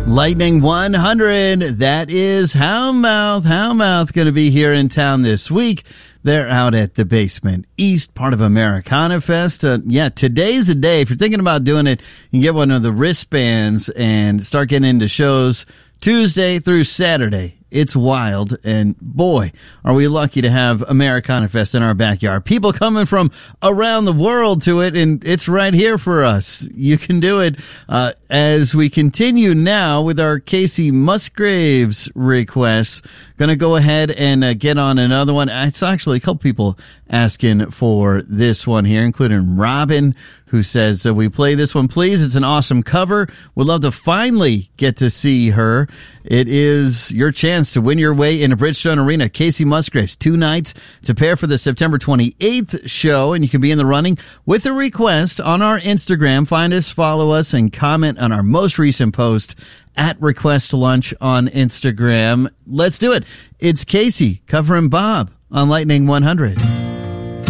Lightning 100, that is Houndmouth. Houndmouth going to be here in town this week. They're out at the Basement East, part of Americana Fest. Today's the day. If you're thinking about doing it, you can get one of the wristbands and start getting into shows Tuesday through Saturday. It's wild, and boy, are we lucky to have Americana Fest in our backyard. People coming from around the world to it, and it's right here for us. You can do it as we continue now with our Casey Musgraves requests. Going to go ahead and get on another one. It's actually a couple people asking for this one here, including Robin, who says, we play this one, please. It's an awesome cover. Would love to finally get to see her. It is your chance to win your way into Bridgestone Arena. Casey Musgraves, 2 nights to pair for the September 28th show, and you can be in the running with a request on our Instagram. Find us, follow us, and comment on our most recent post at Request Lunch on Instagram. Let's do it. It's Casey covering Bob on Lightning 100.